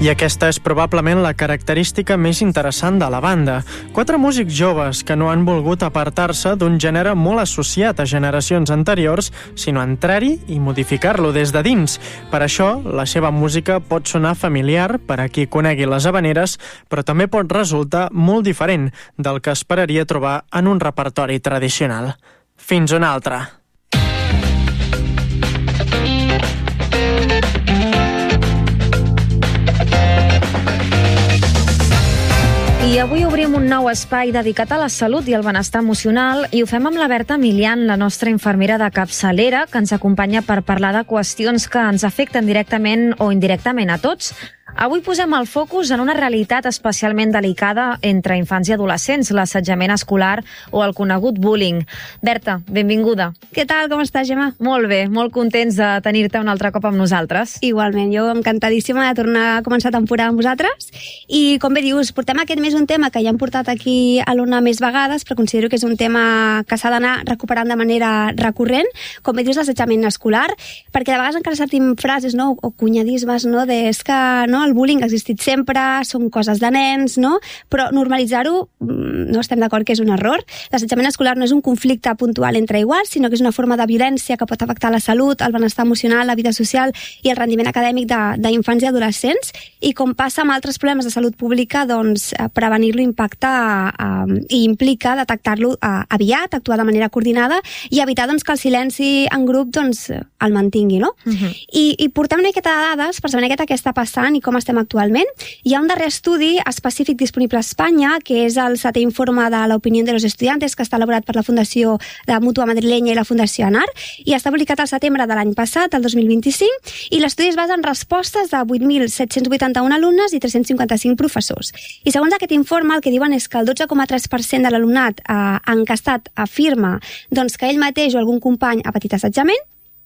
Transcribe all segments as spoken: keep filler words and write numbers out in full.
I aquesta és probablement la característica més interessant de la banda. Quatre músics joves que no han volgut apartar-se d'un gènere molt associat a generacions anteriors, sinó entrar-hi i modificar-lo des de dins. Per això, la seva música pot sonar familiar per a qui conegui les havaneres, però també pot resultar molt diferent del que esperaria trobar en un repertori tradicional. Fins una altra. I avui obrim un nou espai dedicat a la salut i al benestar emocional i ho fem amb la Berta Milian, la nostra infermera de capçalera, que ens acompanya per parlar de qüestions que ens afecten directament o indirectament a tots. Avui posem el focus en una realitat especialment delicada entre infants i adolescents, l'assetjament escolar o el conegut bullying. Berta, benvinguda. Què tal, com estàs, Gemma? Molt bé, molt contents de tenir-te un altre cop amb nosaltres. Igualment, jo encantadíssima de tornar a començar temporada amb vosaltres. I, com bé dius, portem aquest mes un tema que ja hem portat aquí a l'Ona més vegades, però considero que és un tema que s'ha d'anar recuperant de manera recurrent. Com bé dius, l'assetjament escolar, perquè de vegades encara sentim frases, no?, o cunyadismes, no?, de és que, no?, el bullying ha existit sempre, són coses de nens, no? Però normalitzar-ho, no estem d'acord que és un error. L'assetjament escolar no és un conflicte puntual entre iguals, sinó que és una forma de violència que pot afectar la salut, el benestar emocional, la vida social i el rendiment acadèmic d'infants i adolescents. I com passa amb altres problemes de salut pública, doncs prevenir-lo impacta eh, i implica detectar-lo eh, aviat, actuar de manera coordinada i evitar doncs, que el silenci en grup doncs, el mantingui, no? Uh-huh. I, I portem una miqueta de dades per saber què està passant i com estem actualment. Hi ha un darrer estudi específic disponible a Espanya, que és el setè informe de l'opinió de los estudiantes, que està elaborat per la Fundació de Mútua Madrilenya i la Fundació ANAR, i està publicat al setembre de l'any passat, el dos mil vint-i-cinc, i l'estudi es basa en respostes de vuit mil set-cents vuitanta-un alumnes i tres-cents cinquanta-cinc professors. I segons aquest informe, el que diuen és que el dotze coma tres per cent de l'alumnat eh, encastat afirma doncs, que ell mateix o algun company ha patit assetjament.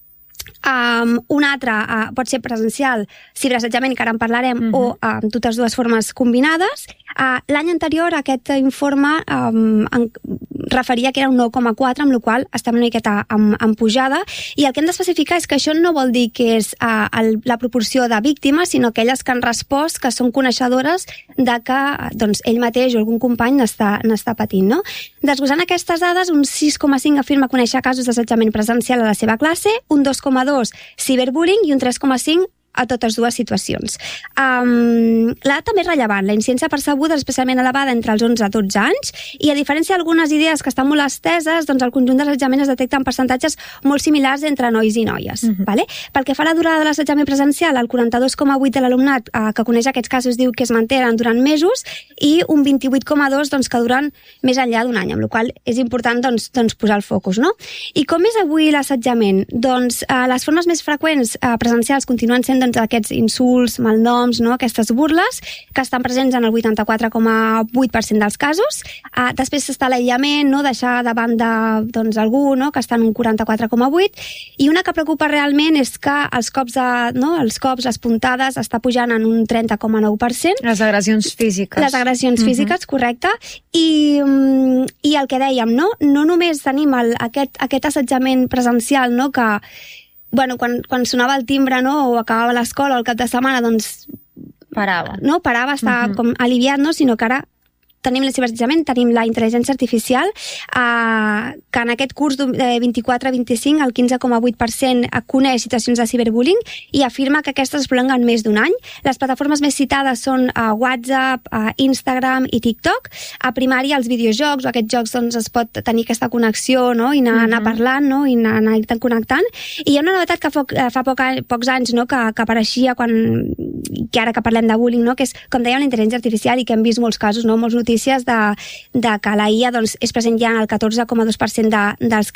Um, un altre uh, pot ser presencial, ciberassetjament, que ara en parlarem, uh-huh. o uh, totes dues formes combinades. Uh, L'any anterior aquest informe um, en, referia que era un nou coma quatre, amb la qual estem una miqueta en, en pujada, i el que hem d'especificar és que això no vol dir que és uh, el, la proporció de víctimes, sinó aquelles que han respost que són coneixedores de que doncs, ell mateix o algun company n'està n'està patint. No? Desglossant aquestes dades, un sis coma cinc afirma conèixer casos d'assetjament presencial a la seva classe, un dos coma dos ciberbullying i un tres coma cinc a totes dues situacions. Um, la data més rellevant, la incidència percebuda és especialment elevada entre els onze a dotze anys, i a diferència d'algunes idees que estan molt esteses, doncs el conjunt d'assetjament es detecta en percentatges molt similars entre nois i noies. Uh-huh. Vale? Pel que fa a la durada de l'assetjament presencial, el quaranta-dos coma vuit de l'alumnat eh, que coneix aquests casos diu que es mantenen durant mesos, i un vint-i-vuit coma dos doncs, que duren més enllà d'un any, amb la qual és important doncs, doncs, posar el focus. No? I com és avui l'assetjament? Doncs eh, les formes més freqüents eh, presencials continuen sent doncs, aquests insults, malnoms, no? Aquestes burles, que estan presents en el vuitanta-quatre coma vuit per cent dels casos. Uh, després està l'aïllament, no? Deixar de banda doncs, algú, no? Que està en un quaranta-quatre coma vuit. I una que preocupa realment és que els cops, de, no? els cops, les puntades, està pujant en un trenta coma nou per cent. Les agressions físiques. Les agressions uh-huh. físiques, correcte. I, I el que dèiem, no? No només tenim el, aquest, aquest assetjament presencial, no? Que bueno, quan, quan sonava el timbre, no?, o acabava l'escola o el cap de setmana, doncs... Parava. No, parava, estava uh-huh. com aliviat, no?, sinó que ara tenim el ciberassetjament, tenim la intel·ligència artificial, eh, que en aquest curs de vint-i-quatre a vint-i-cinc el quinze coma vuit per cent coneix situacions de ciberbullying i afirma que aquestes es prolonguen més d'un any. Les plataformes més citades són eh, WhatsApp, eh, Instagram i TikTok. A primària, els videojocs o aquests jocs doncs, es pot tenir aquesta connexió, no?, i anar, uh-huh. anar parlant, no?, i anar, anar connectant. I hi ha una novetat que fa, fa poc, pocs anys, no?, que, que apareixia quan, que ara que parlem de bullying, no?, que és, com dèiem, la intel·ligència artificial, i que hem vist molts casos, no?, molts notícies de, de que la I A doncs, és present ja en el catorze coma dos per cent de, dels